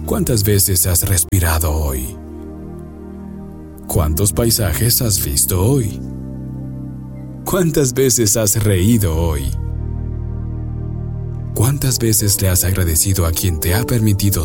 ¿Cuántas veces has respirado hoy? ¿Cuántos paisajes has visto hoy? ¿Cuántas veces has reído hoy? ¿Cuántas veces le has agradecido a quien te ha permitido